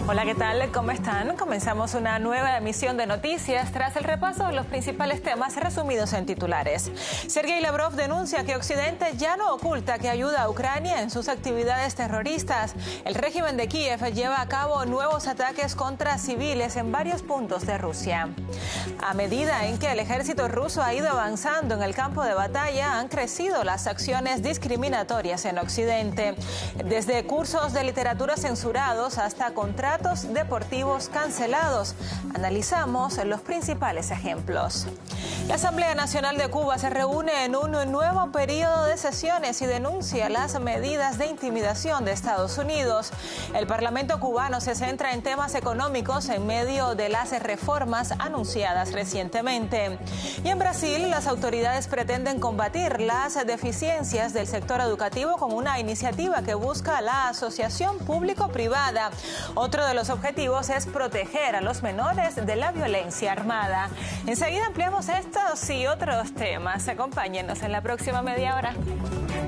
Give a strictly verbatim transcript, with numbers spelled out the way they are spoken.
Hola, ¿qué tal? ¿Cómo están? Comenzamos una nueva emisión de noticias tras el repaso de los principales temas resumidos en titulares. Sergei Lavrov denuncia que Occidente ya no oculta que ayuda a Ucrania en sus actividades terroristas. El régimen de Kiev lleva a cabo nuevos ataques contra civiles en varios puntos de Rusia. A medida en que el ejército ruso ha ido avanzando en el campo de batalla, han crecido las acciones discriminatorias en Occidente. Desde cursos de literatura censurados hasta contratos deportivos cancelados. Analizamos los principales ejemplos. La Asamblea Nacional de Cuba se reúne en un nuevo periodo de sesiones y denuncia las medidas de intimidación de Estados Unidos. El Parlamento cubano se centra en temas económicos en medio de las reformas anunciadas recientemente. Y en Brasil, las autoridades pretenden combatir las deficiencias del sector educativo con una iniciativa que busca la asociación público-privada. Otro de los objetivos es proteger a los menores de la violencia armada. Enseguida ampliamos estos y otros temas. Acompáñenos en la próxima media hora.